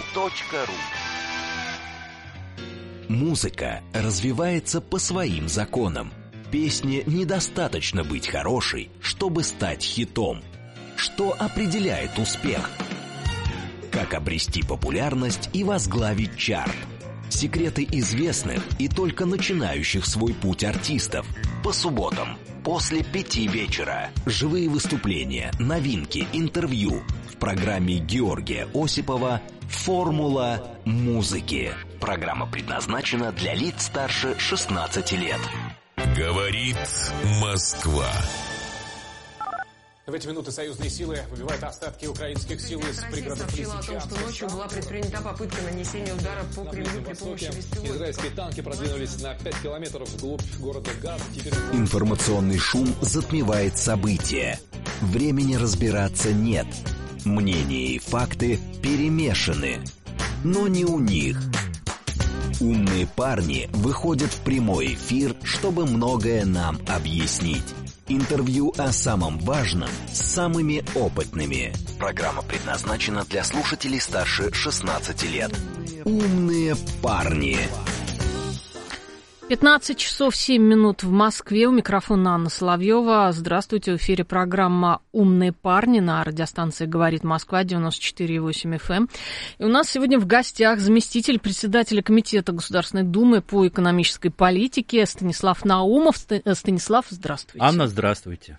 Музыка развивается по своим законам. Песне недостаточно быть хорошей, чтобы стать хитом. Что определяет успех? Как обрести популярность и возглавить чарт? Секреты известных и только начинающих свой путь артистов. По субботам после 5 вечера. Живые выступления, новинки, интервью. В программе Георгия Осипова «Формула музыки». Программа предназначена для лиц старше 16 лет. Говорит Москва. В эти минуты союзные силы выбивают остатки украинских сил из пригородов Лисичанска. Сообщила о том, что ночью была предпринята попытка нанесения удара по Кремлю при помощи беспилотников. Израильские танки продвинулись на 5 километров вглубь города Газ. Информационный шум затмевает события. Времени разбираться нет. Мнения и факты перемешаны. Но не у них. Умные парни выходят в прямой эфир, чтобы многое нам объяснить. Интервью о самом важном с самыми опытными. Программа предназначена для слушателей старше 16 лет. Умные парни. 15 часов 7 минут в Москве. У микрофона Анна Соловьева. Здравствуйте. В эфире программа «Умные парни» на радиостанции «Говорит Москва», 94,8 FM. И у нас сегодня в гостях заместитель председателя Комитета Государственной Думы по экономической политике Станислав Наумов. Станислав, здравствуйте. Анна, здравствуйте.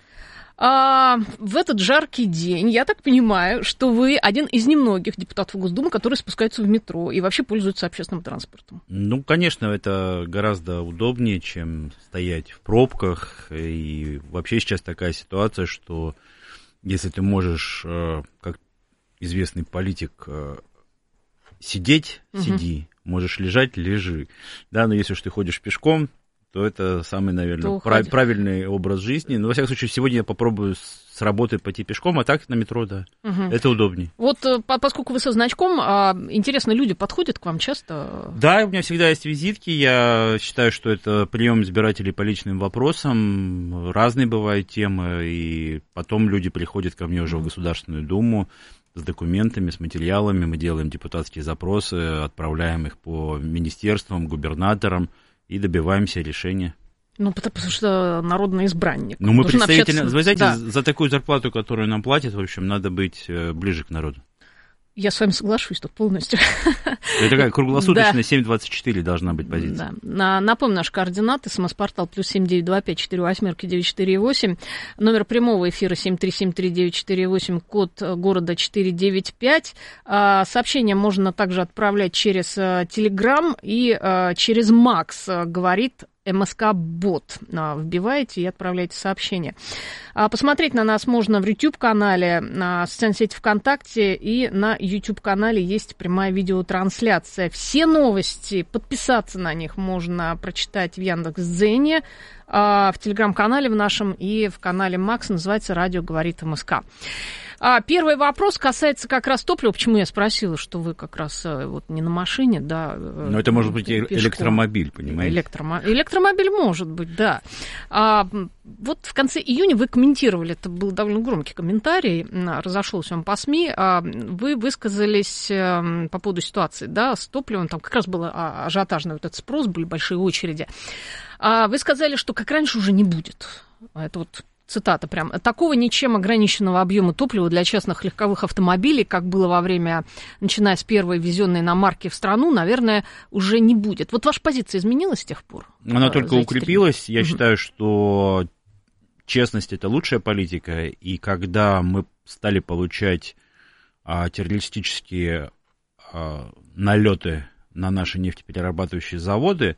В этот жаркий день, я так понимаю, что вы один из немногих депутатов Госдумы, которые спускаются в метро и вообще пользуются общественным транспортом. Ну, конечно, это гораздо удобнее, чем стоять в пробках. И вообще сейчас такая ситуация, что если ты можешь, как известный политик, сидеть, сиди, можешь лежать, лежи. Да, но если уж ты ходишь пешком, то это самый, наверное, правильный образ жизни. Но, во всяком случае, сегодня я попробую с работы пойти пешком, а так на метро, да. Это удобнее. Вот поскольку вы со значком, интересно, люди подходят к вам часто? Да, у меня всегда есть визитки. Я считаю, что это прием избирателей по личным вопросам. Разные бывают темы. И потом люди приходят ко мне уже в Государственную Думу с документами, с материалами. Мы делаем депутатские запросы, отправляем их по министерствам, губернаторам. И добиваемся решения. Ну, потому что народный избранник. Ну, мы представительно... Вы знаете, да. За такую зарплату, которую нам платят, в общем, надо быть ближе к народу. Я с вами соглашусь тут полностью. Это такая круглосуточная 7.24 должна быть позиция. Да. Напомню, наши координаты. СМС-портал +7 925 48 948. Номер прямого эфира 7373948. Код города 495. Сообщения можно также отправлять через Телеграм и через Макс. Говорит МСК-бот. Вбиваете и отправляете сообщение. Посмотреть на нас можно в YouTube-канале, на социальной сети ВКонтакте, и на YouTube-канале есть прямая видеотрансляция. Все новости, подписаться на них можно прочитать в Яндекс.Дзене, в Телеграм-канале в нашем и в канале Макс, называется «Радио говорит МСК». Первый вопрос касается как раз топлива. Почему я спросила, что вы как раз вот не на машине, да? Но это может быть пешком. Электромобиль, понимаете? Электромобиль может быть, да. Вот в конце июня вы комментировали, это был довольно громкий комментарий, разошелся он по СМИ, вы высказались по поводу ситуации, да, с топливом, там как раз был ажиотажный вот этот спрос, были большие очереди. Вы сказали, что как раньше уже не будет. Это вот цитата прям. Такого ничем ограниченного объема топлива для частных легковых автомобилей, как было во время, начиная с первой ввезенной иномарки в страну, наверное, уже не будет. Вот ваша позиция изменилась с тех пор? Она только укрепилась. Я считаю, что честность — это лучшая политика. И когда мы стали получать террористические налеты на наши нефтеперерабатывающие заводы,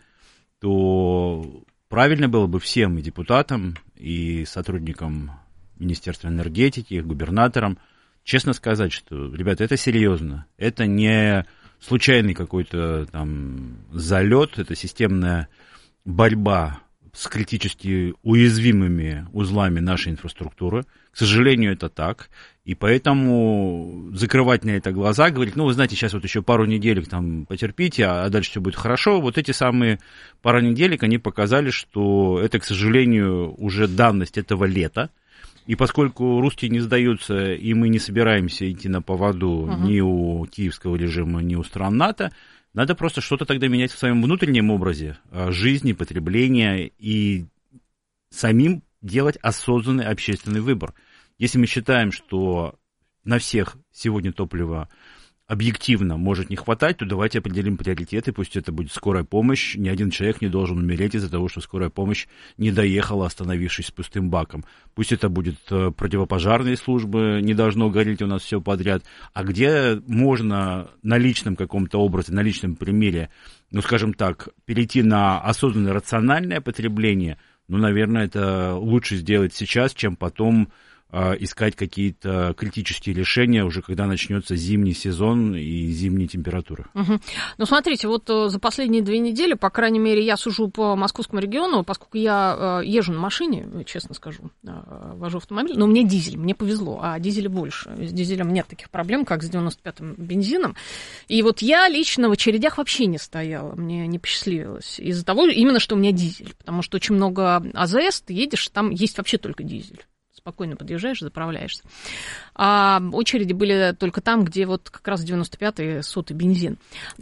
то правильно было бы всем, и депутатам, и сотрудникам Министерства энергетики, и губернаторам, честно сказать, что, ребята, это серьезно. Это не случайный какой-то там залет, это системная борьба с критически уязвимыми узлами нашей инфраструктуры. К сожалению, это так. И поэтому закрывать на это глаза, говорить, ну, вы знаете, сейчас вот еще пару неделек там потерпите, а дальше все будет хорошо. Вот эти самые пару неделек, они показали, что это, к сожалению, уже данность этого лета. И поскольку русские не сдаются, и мы не собираемся идти на поводу ни у киевского режима, ни у стран НАТО, надо просто что-то тогда менять в своем внутреннем образе жизни, потребления и самим делать осознанный общественный выбор. Если мы считаем, что на всех сегодня топлива объективно может не хватать, то давайте определим приоритеты, пусть это будет скорая помощь. Ни один человек не должен умереть из-за того, что скорая помощь не доехала, остановившись с пустым баком. Пусть это будет противопожарные службы, не должно гореть у нас все подряд. А где можно на личном каком-то образе, на личном примере, ну, скажем так, перейти на осознанное рациональное потребление, ну, наверное, это лучше сделать сейчас, чем потом искать какие-то критические решения уже когда начнется зимний сезон и зимние температуры. Ну, смотрите, вот за последние 2 недели, по крайней мере, я сужу по московскому региону, поскольку я езжу на машине, честно скажу, вожу автомобиль, но у меня дизель, мне повезло, а дизеля больше. С дизелем нет таких проблем, как с 95-м бензином. И вот я лично в очередях вообще не стояла, мне не посчастливилось. Из-за того, именно что у меня дизель, потому что очень много АЗС, ты едешь, там есть вообще только дизель. Спокойно подъезжаешь, заправляешься. А очереди были только там, где вот как раз 95-й, 100-й бензин. Но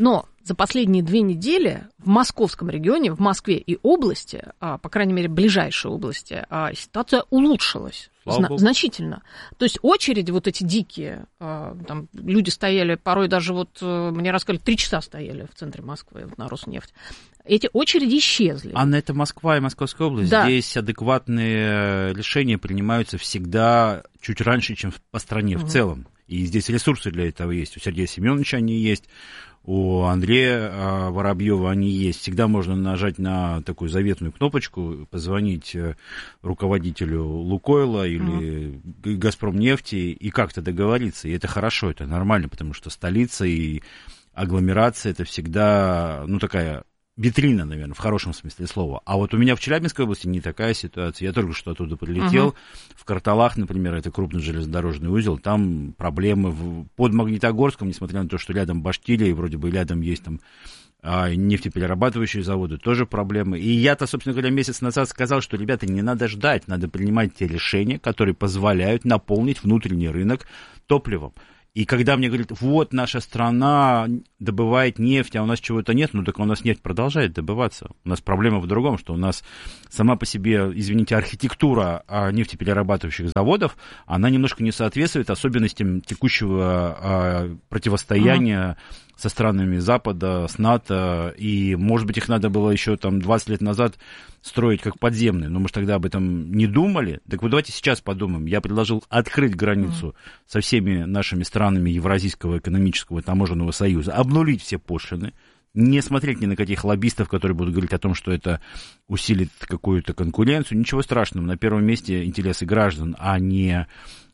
за последние 2 недели в московском регионе, в Москве и области, по крайней мере, ближайшей области, ситуация улучшилась значительно. То есть очереди вот эти дикие, там люди стояли, порой даже вот, мне рассказали, 3 часа стояли в центре Москвы на Роснефть. Эти очереди исчезли. Анна, это Москва и Московская область. Да. Здесь адекватные решения принимаются всегда чуть раньше, чем по стране в целом. И здесь ресурсы для этого есть. У Сергея Семеновича они есть, у Андрея Воробьева они есть. Всегда можно нажать на такую заветную кнопочку, позвонить руководителю Лукойла или Газпромнефти и как-то договориться. И это хорошо, это нормально, потому что столица и агломерация — это всегда, ну, такая витрина, наверное, в хорошем смысле слова. А вот у меня в Челябинской области не такая ситуация. Я только что оттуда прилетел. В Карталах, например, это крупный железнодорожный узел, там проблемы под Магнитогорском, несмотря на то, что рядом Башкирия, и вроде бы рядом есть там нефтеперерабатывающие заводы, тоже проблемы. И я-то, собственно говоря, месяц назад сказал, что, ребята, не надо ждать, надо принимать те решения, которые позволяют наполнить внутренний рынок топливом. И когда мне говорят, вот наша страна добывает нефть, а у нас чего-то нет, ну так у нас нефть продолжает добываться. У нас проблема в другом, что у нас сама по себе, извините, архитектура нефтеперерабатывающих заводов, она немножко не соответствует особенностям текущего противостояния со странами Запада, с НАТО, и, может быть, их надо было еще там 20 лет назад строить как подземные, но мы же тогда об этом не думали. Так вот давайте сейчас подумаем. Я предложил открыть границу со всеми нашими странами Евразийского экономического таможенного союза, обнулить все пошлины, не смотреть ни на каких лоббистов, которые будут говорить о том, что это усилит какую-то конкуренцию. Ничего страшного, на первом месте интересы граждан, а не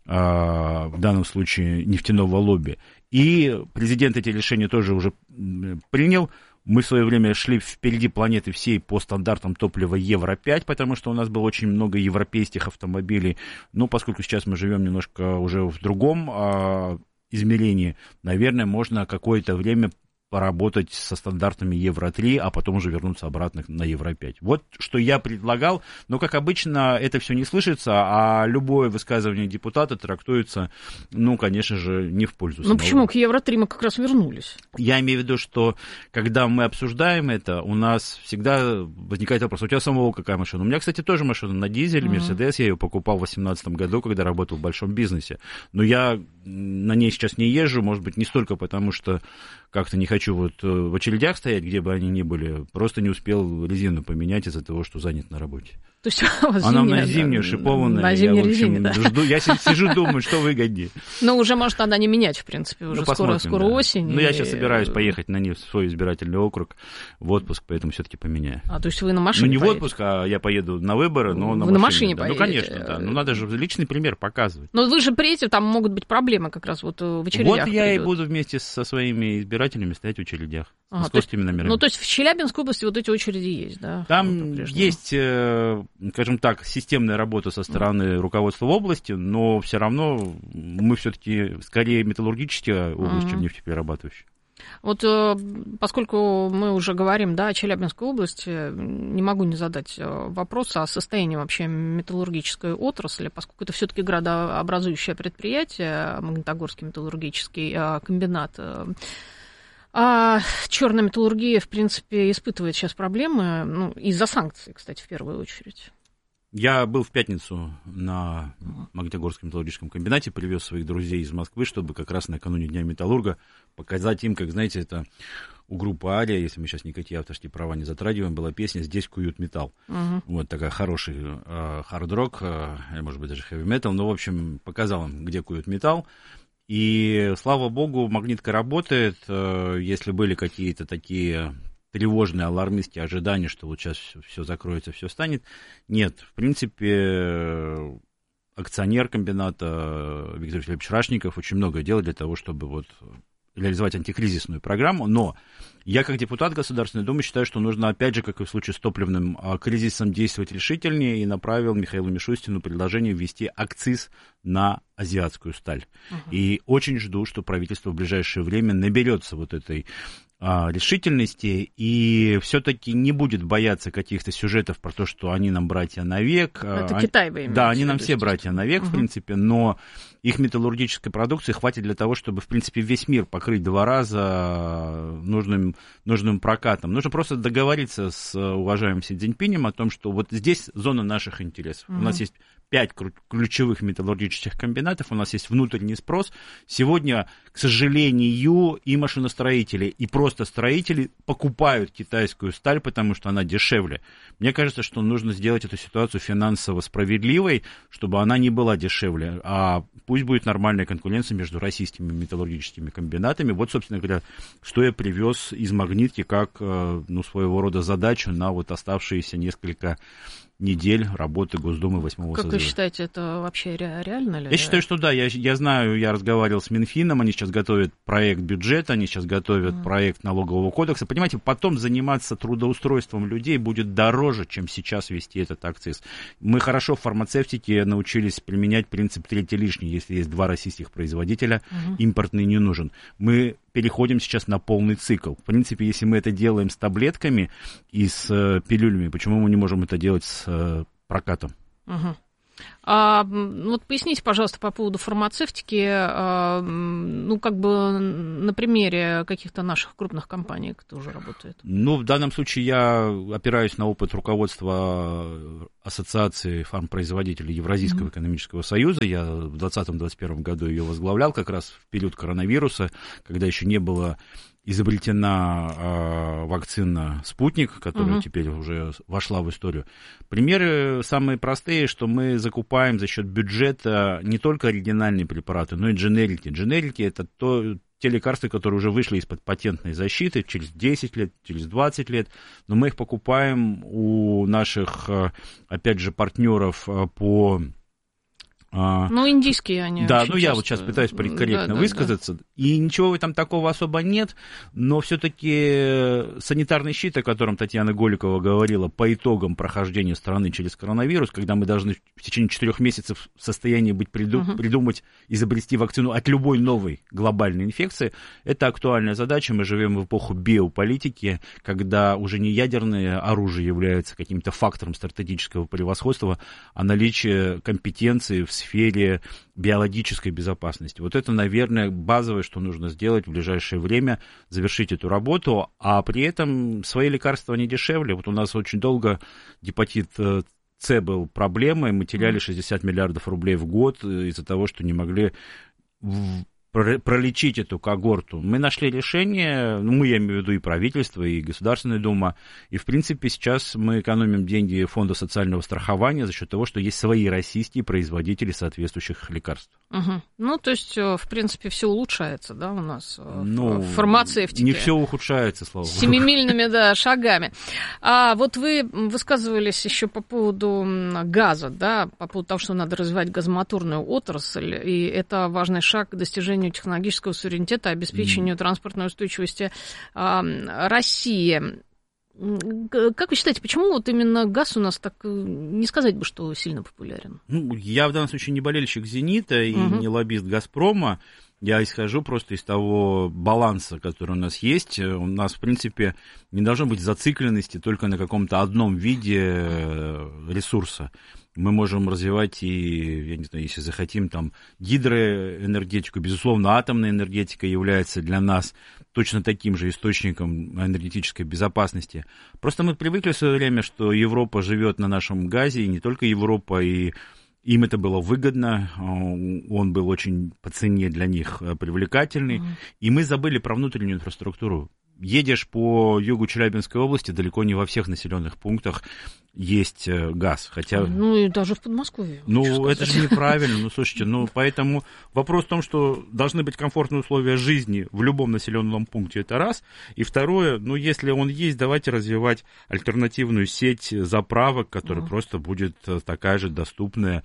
в данном случае нефтяного лобби. И президент эти решения тоже уже принял. Мы в свое время шли впереди планеты всей по стандартам топлива Евро-5, потому что у нас было очень много европейских автомобилей. Но поскольку сейчас мы живем немножко уже в другом измерении, наверное, можно какое-то время поработать со стандартами Евро-3, а потом уже вернуться обратно на Евро-5. Вот что я предлагал, но, как обычно, это все не слышится, а любое высказывание депутата трактуется, ну, конечно же, не в пользу самого. Ну, почему? К Евро-3 мы как раз вернулись. Я имею в виду, что, когда мы обсуждаем это, у нас всегда возникает вопрос, у тебя самого какая машина? У меня, кстати, тоже машина на дизель, Мерседес, я ее покупал в 2018 году, когда работал в большом бизнесе, но я на ней сейчас не езжу, может быть, не столько потому, что как-то не хочу вот в очередях стоять, где бы они ни были, просто не успел резину поменять из-за того, что занят на работе. То есть у вас она на зимнюю шипованная. На зимней резине, да. Жду, я сижу, думаю, что выгоднее. Ну, уже может она не менять, в принципе, уже скоро осень. Ну, я сейчас собираюсь поехать на ней в свой избирательный округ в отпуск, поэтому все-таки поменяю. А, то есть вы на машине Ну, не поедете? В отпуск, а я поеду на выборы, но вы на машине да. поедете? Ну, конечно, да. Ну, надо же личный пример показывать. Но вы же приедете, там могут быть проблемы как раз вот в очередях. Вот я и буду вместе со своими избирателями стоять в очередях. С московскими номерами. Ну, то есть в Челябинской области вот эти очереди есть, да? Там есть, скажем так, системная работа со стороны руководства области, но все равно мы все-таки скорее металлургическая область, чем нефтеперерабатывающая. Вот поскольку мы уже говорим, да, о Челябинской области, не могу не задать вопрос о состоянии вообще металлургической отрасли, поскольку это все-таки градообразующее предприятие, Магнитогорский металлургический комбинат. А черная металлургия, в принципе, испытывает сейчас проблемы, ну, из-за санкций, кстати, в первую очередь. Я был в пятницу на Магнитогорском металлургическом комбинате, привез своих друзей из Москвы, чтобы как раз накануне Дня металлурга показать им, как, знаете, это у группы «Ария», если мы сейчас никакие авторские права не затрагиваем, была песня «Здесь куют металл». Вот такая хороший хард-рок, может быть, даже хэви-метал, но, в общем, показал им, где куют металл. И, слава богу, магнитка работает. Если были какие-то такие тревожные, алармистские ожидания, что вот сейчас все закроется, все станет. Нет, в принципе, акционер комбината Виктор Филиппович Рашников очень много делает для того, чтобы вот реализовать антикризисную программу, но я, как депутат Государственной Думы, считаю, что нужно, опять же, как и в случае с топливным кризисом, действовать решительнее, и направил Михаилу Мишустину предложение ввести акциз на азиатскую сталь. И очень жду, что правительство в ближайшее время наберется вот этой решительности и все-таки не будет бояться каких-то сюжетов про то, что они нам братья навек. Это Китай вы имеете? Да, они нам все братья навек, в принципе, но их металлургической продукции хватит для того, чтобы, в принципе, весь мир покрыть 2 раза нужным прокатом. Нужно просто договориться с уважаемым Си Цзиньпинем о том, что вот здесь зона наших интересов. У нас есть 5 ключевых металлургических комбинатов, у нас есть внутренний спрос. Сегодня, к сожалению, и машиностроители, и просто строители покупают китайскую сталь, потому что она дешевле. Мне кажется, что нужно сделать эту ситуацию финансово справедливой, чтобы она не была дешевле, а пусть будет нормальная конкуренция между российскими металлургическими комбинатами. Вот, собственно говоря, что я привез из Магнитки как своего рода задачу на вот оставшиеся несколько недель работы Госдумы 8-го созыва. Как вы считаете, это вообще реально ли? Я считаю, что да. Я знаю, я разговаривал с Минфином, они сейчас готовят проект бюджета, они сейчас готовят проект налогового кодекса. Понимаете, потом заниматься трудоустройством людей будет дороже, чем сейчас вести этот акциз. Мы хорошо в фармацевтике научились применять принцип третий лишний. Если есть 2 российских производителя, импортный не нужен. Мы переходим сейчас на полный цикл. В принципе, если мы это делаем с таблетками и с пилюлями, почему мы не можем это делать с прокатом? Вот поясните, пожалуйста, по поводу фармацевтики, на примере каких-то наших крупных компаний, кто уже работает. В данном случае я опираюсь на опыт руководства Ассоциации фармпроизводителей Евразийского экономического союза. Я в 2020-2021 году ее возглавлял как раз в период коронавируса, когда еще не было изобретена вакцина «Спутник», которая теперь уже вошла в историю. Примеры самые простые, что мы закупаем за счет бюджета не только оригинальные препараты, но и дженерики. Дженерики – это те лекарства, которые уже вышли из-под патентной защиты через 10 лет, через 20 лет, но мы их покупаем у наших, опять же, партнеров по... индийские они. Да, я вот сейчас пытаюсь корректно высказаться. Да. И ничего там такого особо нет, но все-таки санитарный щит, о котором Татьяна Голикова говорила, по итогам прохождения страны через коронавирус, когда мы должны в течение 4 месяцев в состоянии быть придумать, изобрести вакцину от любой новой глобальной инфекции, это актуальная задача. Мы живем в эпоху биополитики, когда уже не ядерное оружие является каким-то фактором стратегического превосходства, а наличие компетенции в сфере биологической безопасности. Вот это, наверное, базовое, что нужно сделать в ближайшее время, завершить эту работу, а при этом свои лекарства не дешевле. Вот у нас очень долго гепатит С был проблемой, мы теряли 60 миллиардов рублей в год из-за того, что не могли пролечить эту когорту. Мы нашли решение, я имею в виду и правительство, и Государственная Дума, и, в принципе, сейчас мы экономим деньги Фонда социального страхования за счет того, что есть свои российские производители соответствующих лекарств. То есть, в принципе, все улучшается, да, у нас в фармацевтике. Не все ухудшается, слава богу. Семимильными, шагами. А вот вы высказывались еще по поводу газа, да, по поводу того, что надо развивать газомоторную отрасль, и это важный шаг к достижению технологического суверенитета, обеспечению транспортной устойчивости России. Как вы считаете, почему вот именно газ у нас так, не сказать бы, что сильно популярен? Я в данном случае не болельщик «Зенита» и не лоббист «Газпрома». Я исхожу просто из того баланса, который у нас есть. У нас, в принципе, не должно быть зацикленности только на каком-то одном виде ресурса. Мы можем развивать и, я не знаю, если захотим, там, гидроэнергетику. Безусловно, атомная энергетика является для нас точно таким же источником энергетической безопасности. Просто мы привыкли в свое время, что Европа живет на нашем газе, и не только Европа, и им это было выгодно, он был очень по цене для них привлекательный, и мы забыли про внутреннюю инфраструктуру. Едешь по югу Челябинской области, далеко не во всех населенных пунктах есть газ, хотя... и даже в Подмосковье. Это же неправильно, слушайте, поэтому вопрос в том, что должны быть комфортные условия жизни в любом населенном пункте, это раз, и второе, если он есть, давайте развивать альтернативную сеть заправок, которая просто будет такая же доступная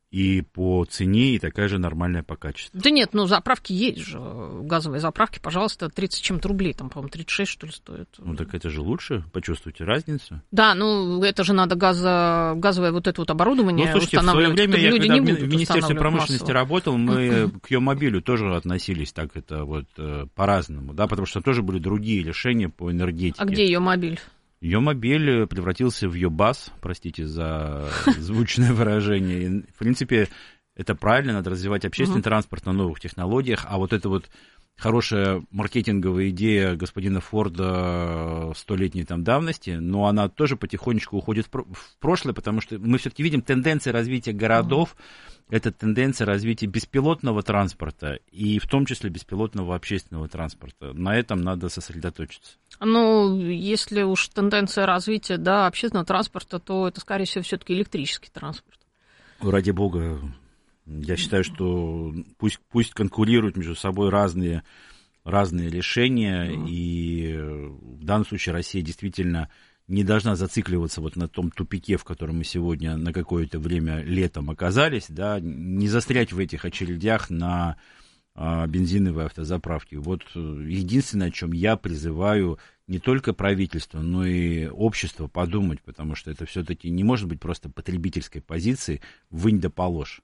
и по цене, и такая же нормальная по качеству. Да нет, ну заправки есть же, газовые заправки, пожалуйста, 30 чем-то рублей, там, по-моему, 36, что ли, стоит. Ну так это же лучше, почувствуйте разницу. Да, ну это же надо газовое вот это вот оборудование устанавливать. В свое время, я когда не в Министерстве промышленности работал, мы к Йомобилю тоже относились так это вот по-разному, да, потому что тоже были другие решения по энергетике. А где Йомобиль? Йомобиль превратился в Йобас, простите за звучное выражение. В принципе, это правильно, надо развивать общественный транспорт на новых технологиях, а вот это вот хорошая маркетинговая идея господина Форда 100-летней там давности, но она тоже потихонечку уходит в прошлое, потому что мы все-таки видим тенденции развития городов, это тенденция развития беспилотного транспорта и в том числе беспилотного общественного транспорта. На этом надо сосредоточиться. Ну, если уж тенденция развития, да, общественного транспорта, то это, скорее всего, все-таки электрический транспорт. Ради бога. Я считаю, что пусть конкурируют между собой разные решения, и в данном случае Россия действительно не должна зацикливаться вот на том тупике, в котором мы сегодня на какое-то время летом оказались, да, не застрять в этих очередях на бензиновые автозаправки. Вот единственное, о чем я призываю не только правительство, но и общество подумать, потому что это все-таки не может быть просто потребительской позиции «вынь да положь».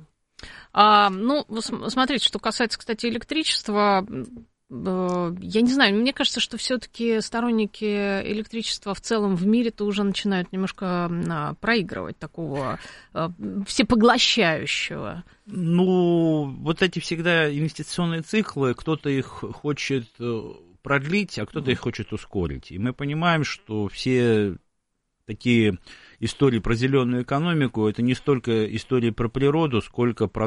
Ну, смотрите, что касается, кстати, электричества, я не знаю, мне кажется, что все-таки сторонники электричества в целом в мире-то уже начинают немножко проигрывать такого всепоглощающего. Ну, вот эти всегда инвестиционные циклы, кто-то их хочет продлить, а кто-то их хочет ускорить. И мы понимаем, что все такие истории про зеленую экономику, это не столько истории про природу, сколько про